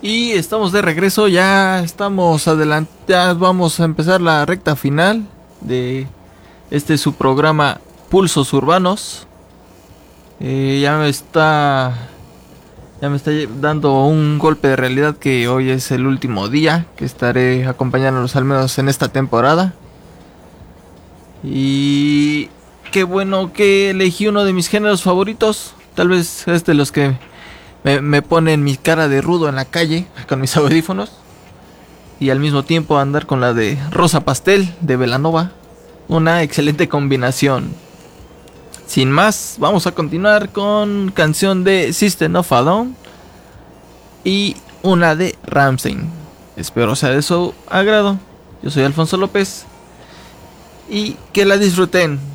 Y estamos de regreso, ya estamos adelante, ya vamos a empezar la recta final de su programa Pulsos Urbanos. Ya me está dando un golpe de realidad que hoy es el último día que estaré acompañándolos al menos en esta temporada. Y qué bueno que elegí uno de mis géneros favoritos, tal vez es de los que me ponen mi cara de rudo en la calle con mis audífonos y al mismo tiempo andar con la de Rosa Pastel de Belanova. Una excelente combinación. Sin más, vamos a continuar con canción de System of a Down y una de Rammstein. Espero sea de su agrado. Yo soy Alfonso López y que la disfruten.